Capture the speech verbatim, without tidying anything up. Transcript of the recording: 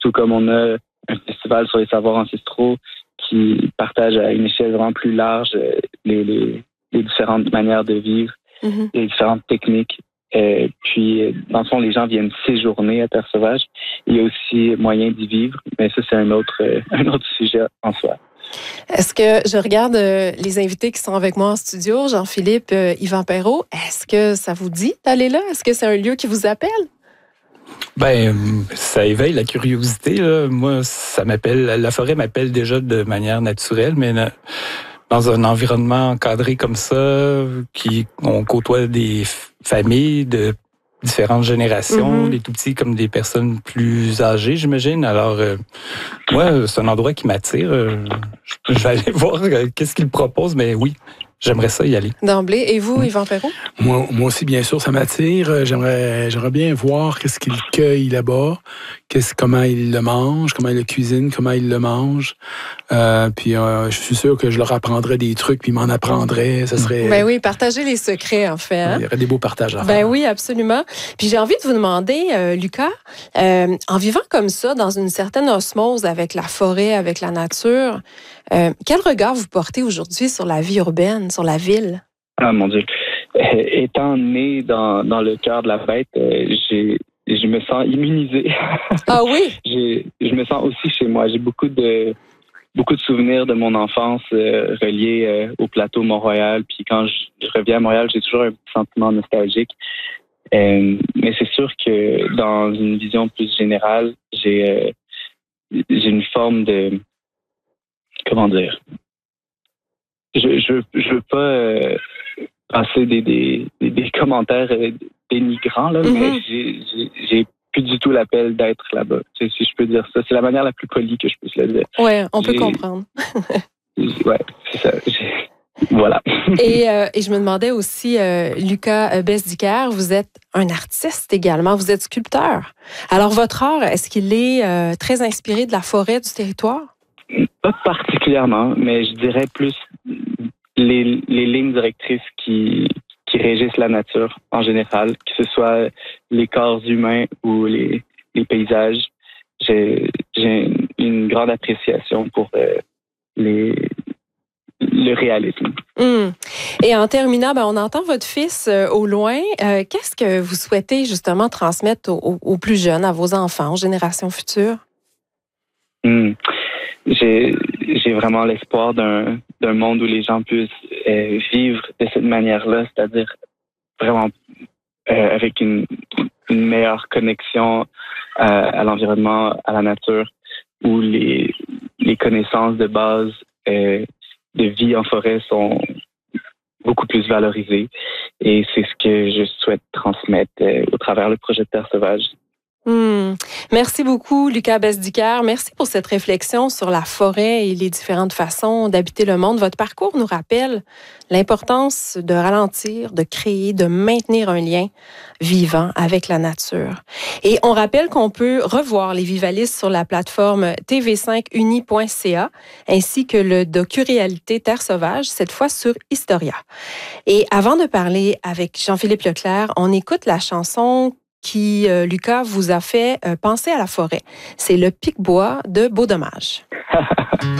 tout comme on a un festival sur les savoirs ancestraux qui partage à une échelle vraiment plus large les, les, les différentes manières de vivre, mm-hmm. les différentes techniques. Euh, puis, dans le fond, les gens viennent séjourner à Terre Sauvage. Il y a aussi moyen d'y vivre, mais ça, c'est un autre, euh, un autre sujet en soi. Est-ce que je regarde euh, les invités qui sont avec moi en studio, Jean-Philippe, euh, Yvan Perrault, est-ce que ça vous dit d'aller là? Est-ce que c'est un lieu qui vous appelle? Ben, ça éveille la curiosité, là. Moi, ça m'appelle, la forêt m'appelle déjà de manière naturelle, mais dans un environnement encadré comme ça, qui on côtoie des familles de différentes générations, mm-hmm. des tout petits comme des personnes plus âgées, j'imagine. Alors, euh, moi, c'est un endroit qui m'attire. Euh, je vais aller voir euh, qu'est-ce qu'il propose, mais oui. J'aimerais ça y aller. D'emblée. Et vous, Yvan Perrault? Moi, moi aussi, bien sûr, ça m'attire. J'aimerais, j'aimerais bien voir qu'est-ce qu'il cueille là-bas, qu'est-ce, comment il le mange, comment il le cuisine, comment il le mange. Euh, puis, euh, je suis sûr que je leur apprendrais des trucs, puis ils m'en apprendraient. Ça serait... Ben oui, partager les secrets, en fait. Hein? Il y aurait des beaux partages à faire. Ben oui, absolument. Puis j'ai envie de vous demander, euh, Lucas, euh, en vivant comme ça, dans une certaine osmose avec la forêt, avec la nature, euh, quel regard vous portez aujourd'hui sur la vie urbaine, sur la ville? Ah, mon Dieu. Euh, étant né dans, dans le cœur de la bête, euh, j'ai, je me sens immunisé. Ah oui? j'ai, je me sens aussi chez moi. J'ai beaucoup de, beaucoup de souvenirs de mon enfance euh, reliés euh, au plateau Mont-Royal. Puis quand je, je reviens à Montréal, j'ai toujours un petit sentiment nostalgique. Euh, mais c'est sûr que dans une vision plus générale, j'ai, euh, j'ai une forme de... Comment dire? Je je je veux pas euh, passer des, des, des, des commentaires euh, dénigrants, là, mm-hmm. mais j'ai, j'ai, j'ai plus du tout l'appel d'être là-bas, si je peux dire ça. C'est la manière la plus polie que je puisse le dire. Oui, on j'ai, peut comprendre. Oui, c'est ça. J'ai, voilà. et, euh, et je me demandais aussi, euh, Lucas Besdiker, vous êtes un artiste également, vous êtes sculpteur. Alors, votre art, est-ce qu'il est euh, très inspiré de la forêt, du territoire? Pas particulièrement, mais je dirais plus les, les lignes directrices qui, qui régissent la nature en général, que ce soit les corps humains ou les, les paysages. J'ai, j'ai une grande appréciation pour euh, les, le réalisme. Mmh. Et en terminant, ben, on entend votre fils euh, au loin. Euh, qu'est-ce que vous souhaitez justement transmettre aux, aux plus jeunes, à vos enfants, aux générations futures? Mmh. J'ai, j'ai vraiment l'espoir d'un, d'un monde où les gens puissent euh, vivre de cette manière-là, c'est-à-dire vraiment euh, avec une, une meilleure connexion euh, à l'environnement, à la nature, où les, les connaissances de base euh, de vie en forêt sont beaucoup plus valorisées. Et c'est ce que je souhaite transmettre euh, au travers le projet de Terre Sauvage. Mmh. Merci beaucoup, Lucas Besdiker. Merci pour cette réflexion sur la forêt et les différentes façons d'habiter le monde. Votre parcours nous rappelle l'importance de ralentir, de créer, de maintenir un lien vivant avec la nature. Et on rappelle qu'on peut revoir les Vivalistes sur la plateforme t v cinq uni point c a ainsi que le docu-réalité Terre Sauvage, cette fois sur Historia. Et avant de parler avec Jean-Philippe Leclerc, on écoute la chanson qui, euh, Lucas, vous a fait euh, penser à la forêt. C'est le Pic-Bois de Beau Dommage.